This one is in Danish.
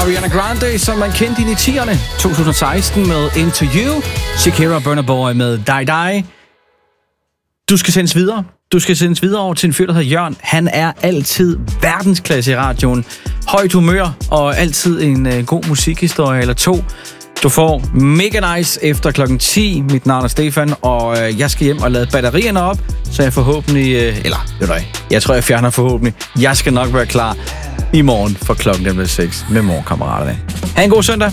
Ariana Grande, som man kendte i 10'erne 2016 med Into You. Shakira og Burna Boy med Die Die. Du skal sendes videre. Du skal sendes videre over til en fyr, der hedder Jørn. Han er altid verdensklasse i radioen. Højt humør og altid en god musikhistorie eller to. Du får Mega Nice efter klokken 10. Mit navn er Stefan, og jeg skal hjem og lade batterierne op, så jeg forhåbentlig... jeg tror, jeg fjerner forhåbentlig. Jeg skal nok være klar i morgen for klokken 6 med morgenkammeraterne. Ha' en god søndag.